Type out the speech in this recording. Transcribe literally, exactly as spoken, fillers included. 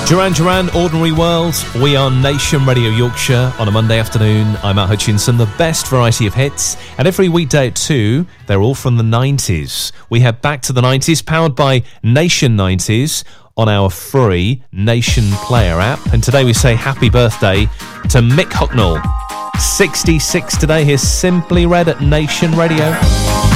Duran Duran, Ordinary World. We are Nation Radio Yorkshire on a Monday afternoon. I'm Matt Hutchinson, the best variety of hits. And every weekday at two, they're all from the nineties. We head back to the nineties, powered by Nation nineties on our free Nation Player app. And today we say happy birthday to Mick Hucknall. sixty-six today. Here's Simply Red at Nation Radio.